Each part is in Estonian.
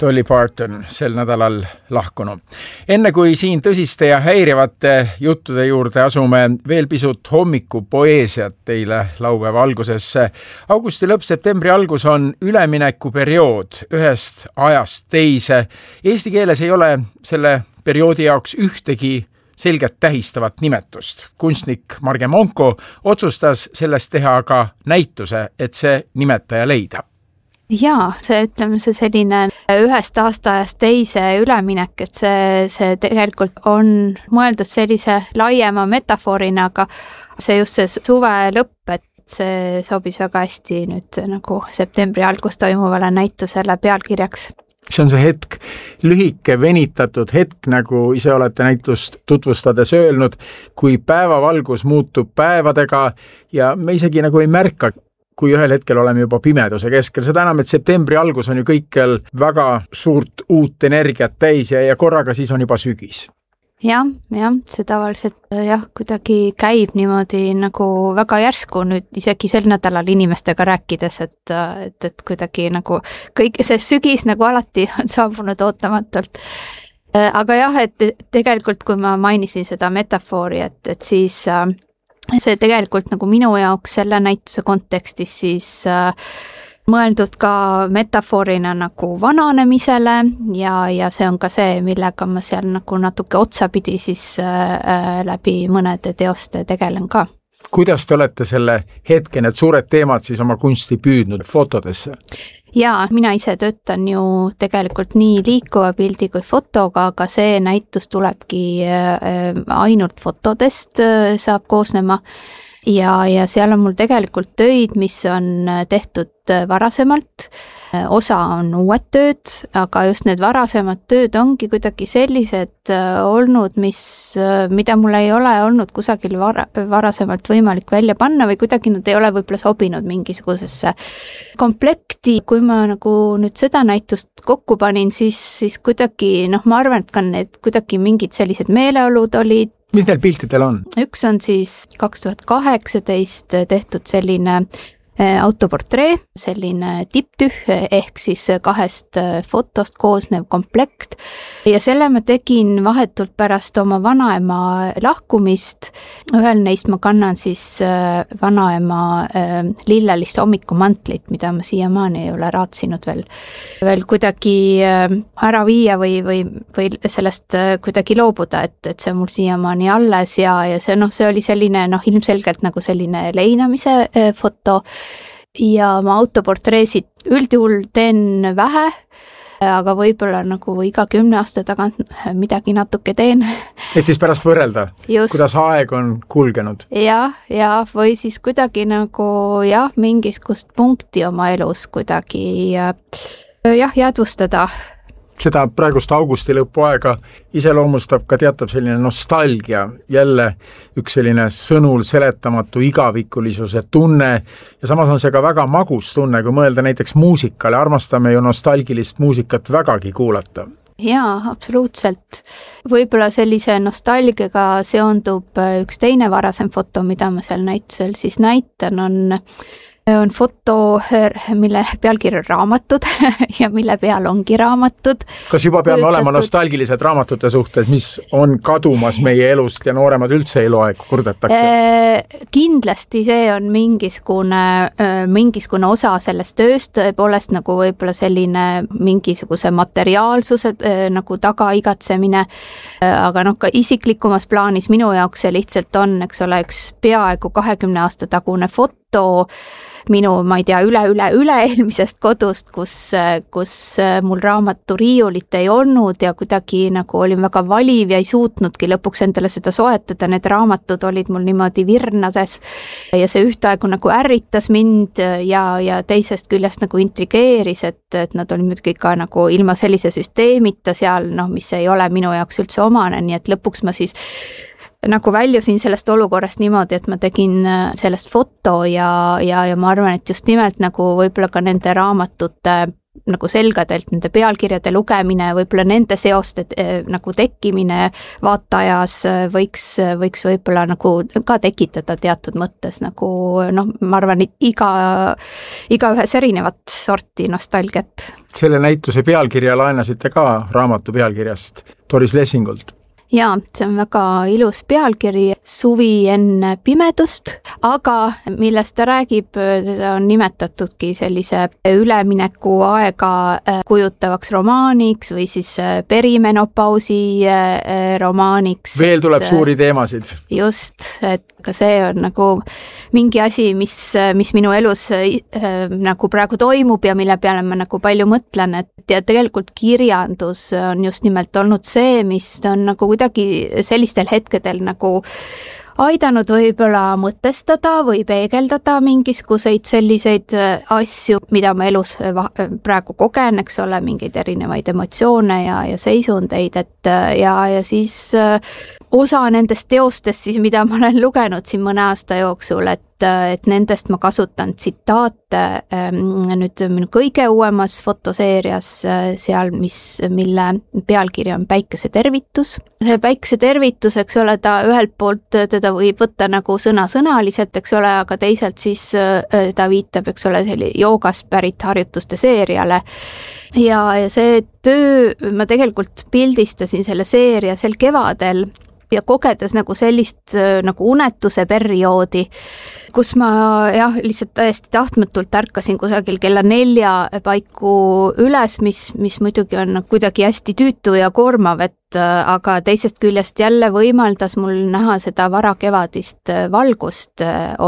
Dolly Parton sel nädalal lahkunu. Enne kui siin tõsiste ja häirivate juttude juurde asume, veel pisut hommikupoeesiat teile laupäeva algusesse. Augusti lõpp, septembri algus on üleminekuperiood ühest ajast teise. Eesti keeles ei ole selle perioodi jaoks ühtegi selget tähistavat nimetust. Kunstnik Marge Monko otsustas sellest teha aga näituse, et see nimetaja leida. Jaa, see selline ühest aastaajast teise üleminek, et see tegelikult on mõeldud sellise laiema metafoorina, aga see just see suve lõpp, et see sobis väga hästi nüüd nagu septembri algus toimuvale näitusele pealkirjaks. See on see hetk, lühike venitatud hetk, nagu ise olete näitust tutvustades öelnud, kui päevavalgus muutub päevadega ja me isegi nagu ei märka, kui ühel hetkel oleme juba pimeduse keskel. Seda enam, et septembri algus on ju kõikjal väga suurt uut energiat täis ja korraga siis on juba sügis. Jah, see tavaliselt kuidagi käib niimoodi nagu väga järsku nüüd isegi sel nädalal inimestega rääkides, et kuidagi nagu kõik see sügis nagu alati on saabunud ootamatult. Aga jah, et tegelikult kui ma mainisin seda metafoori, et siis see tegelikult nagu minu jaoks selle näituse kontekstis siis mõeldud ka metafoorina nagu vananemisele ja see on ka see, millega ma seal nagu natuke otsapidi siis läbi mõnede teoste tegelen ka. Kuidas te olete selle hetke, need suured teemad siis oma kunsti püüdnud fotodesse? Jaa, mina ise töötan ju tegelikult nii liikuva pildi kui fotoga, aga see näitus tulebki ainult fotodest saab koosnema. Ja seal on mul tegelikult töid, mis on tehtud varasemalt, osa on uued tööd, aga just need varasemad tööd ongi kuidagi sellised olnud, mida mul ei ole olnud kusagil varasemalt võimalik välja panna või kuidagi nad ei ole võib-olla sobinud mingisugusesse komplekti. Kui ma nagu nüüd seda näitust kokku panin, siis kuidagi, ma arvan, et ka need kuidagi mingid sellised meeleolud olid. Mis neil piltidel on? Üks on siis 2018 tehtud selline autoportree, selline tipptüh ehk siis 2 fotost koosnev komplekt ja selle ma tegin vahetult pärast oma vanaema lahkumist. Ühel neist ma kannan siis vanaema lillelist hommikumantlit, mida ma siiamaani ei ole raatsinud veel kuidagi ära viia või sellest kuidagi loobuda, et see mul siiamaani alles ja see oli selline ilmselgelt nagu selline leinamise foto. Ja ma autoportreesid üldjuhul teen vähe, aga võib-olla nagu iga 10 aasta tagant midagi natuke teen. Et siis pärast võrrelda, kuidas aeg on kulgenud? Ja või siis kuidagi nagu mingisugust punkti oma elus kuidagi jäädvustada. Seda praegust augusti lõpuaega iseloomustab ka teatav selline nostalgia, jälle üks selline sõnul seletamatu igavikulisuse tunne ja samas on see ka väga magus tunne, kui mõelda näiteks muusikale, armastame ju nostalgilist muusikat vägagi kuulata. Jaa, absoluutselt. Võib-olla sellise nostalgiaga seondub üks teine varasem foto, mida ma seal näitusel siis näitan, on foto, mille pealkiri on raamatud ja mille peal ongi raamatud. Kas juba peame olema nostalgilised raamatute suhtes, mis on kadumas meie elust ja nooremad üldse ei loe, kurdetakse? Kindlasti see on mingisugune osa sellest tööst, tõepoolest nagu võib-olla selline mingisuguse materiaalsuse nagu taga igatsemine, aga ka isiklikumas plaanis minu jaoks see lihtsalt on, eks ole, üks peaaegu 20 aasta tagune foto minu, ma ei tea, üle eelmisest kodust, kus mul raamatu riiulit ei olnud ja kuidagi nagu olin väga valiv ja ei suutnudki lõpuks endale seda soetada. Need raamatud olid mul niimoodi virnades ja see ühtaegu nagu ärritas mind ja teisest küljest nagu intrigeeris, et nad olid muidugi ka nagu ilma sellise süsteemita seal, mis ei ole minu jaoks üldse omane, nii et lõpuks ma siis nagu väljusin sellest olukorrast niimoodi, et ma tegin sellest foto ja ma arvan, et just nimelt nagu võib-olla ka nende raamatute nagu selgadelt nende pealkirjade lugemine, võib-olla nende seoste nagu tekkimine vaatajas võiks võib-olla nagu ka tekitada teatud mõttes nagu ma arvan, igaühes erinevat sorti nostalgiat. Selle näituse pealkirja laenasite ka raamatu pealkirjast Doris Lessingult. Jaa, see on väga ilus pealkiri, Suvi enne pimedust, aga millest ta räägib, ta on nimetatudki sellise ülemineku aega kujutavaks romaaniks või siis perimenopausi romaaniks. Veel tuleb suuri teemasid. Just, et ka see on nagu mingi asi, mis minu elus nagu praegu toimub ja mille peale ma nagu palju mõtlen, et ja tegelikult kirjandus on just nimelt olnud see, mis on nagu kuidagi sellistel hetkedel nagu aidanud võib-olla mõtestada või peegeldada mingisuguseid selliseid asju, mida ma elus praegu kogen, eks ole, mingeid erinevaid emotsioone ja seisundeid, et ja siis osa nendest teostest siis, mida ma olen lugenud siin mõne aasta jooksul, et nendest ma kasutan tsitaate nüüd minu kõige uuemas fotoseerias seal, mille pealkiri on Päikesetervitus. See Päikesetervitus, eks ole, ta ühelt poolt teda võib võtta nagu sõnasõnaliselt, eks ole, aga teisalt siis ta viitab, eks ole, joogast pärit harjutuste seeriale. Ja see töö, ma tegelikult pildistasin selle seeria sel kevadel ja kogedes nagu sellist nagu unetuse perioodi, kus ma lihtsalt täiesti tahtmatult ärkasin kusagil kella 4 paiku üles, mis muidugi on kuidagi hästi tüütu ja koormav, aga teisest küljest jälle võimaldas mul näha seda varakevadist valgust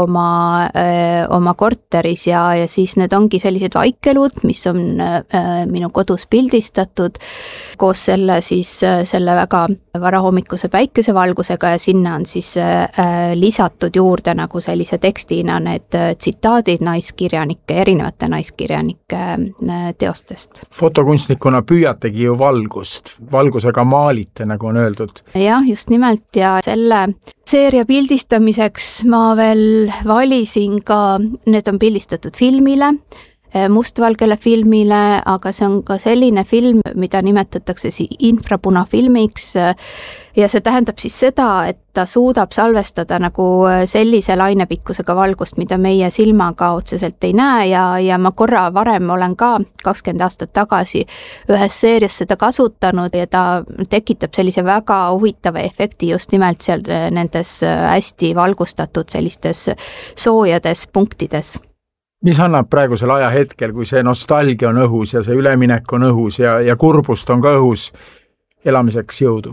oma korteris ja siis need ongi sellised vaikelud, mis on minu kodus pildistatud koos selle väga varahommikuse päikesevalgusega ja sinna on siis lisatud juurde nagu sellise tekstina need tsitaadid erinevate naiskirjanike teostest. Fotokunstnikuna püüategi ju valgusega maalite, nagu on öeldud. Jah, just nimelt ja selle seeria pildistamiseks ma veel valisin ka, need on pildistatud filmile, mustvalgele filmile, aga see on ka selline film, mida nimetatakse infrapunafilmiks ja see tähendab siis seda, et ta suudab salvestada nagu sellise lainepikkusega valgust, mida meie silmaga otseselt ei näe ja ma korra varem olen ka 20 aastat tagasi ühes seerias seda kasutanud ja ta tekitab sellise väga huvitava efekti just nimelt seal nendes hästi valgustatud sellistes soojades punktides. Mis annab praegusel ajahetkel, kui see nostalgia on õhus ja see üleminek on õhus ja kurbust on ka õhus elamiseks jõudu?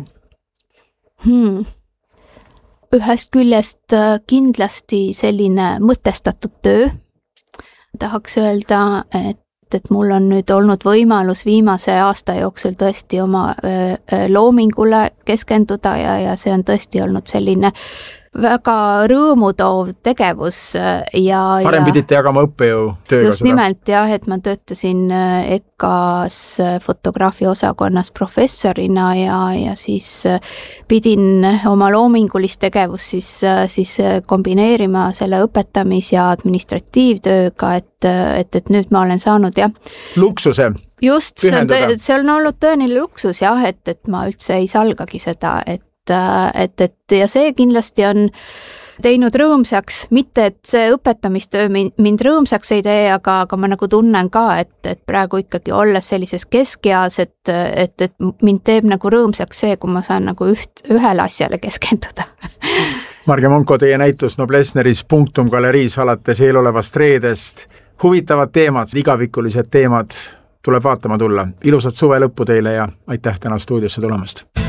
Ühest küljest kindlasti selline mõtestatud töö. Tahaks öelda, et mul on nüüd olnud võimalus viimase aasta jooksul tõesti oma loomingule keskenduda ja see on tõesti olnud selline väga rõõmutoov tegevus ja varem pidite jagama õppejõu tööga just nimelt jah, et ma töötasin EKAs fotograafia osakonnas professorina ja siis pidin oma loomingulist tegevust siis kombineerima selle õpetamis- ja administratiivtööga, et nüüd ma olen saanud luksuse just, see on olnud tõeline luksus jah, et ma üldse ei salgagi seda, et ja see kindlasti on teinud rõõmsaks, mitte et see õpetamistöö mind rõõmsaks ei tee, aga ma nagu tunnen ka, et praegu ikkagi olles sellises keskeas, et mind teeb nagu rõõmsaks see, kui ma saan nagu ühele asjale keskenduda. Marge Monko, teie näitus Noblessneris Punktum galeriis alates eelolevast reedest. Huvitavad teemad, igavikulised teemad tuleb vaatama tulla. Ilusat suve lõppu teile ja aitäh täna stuudiosse tulemast!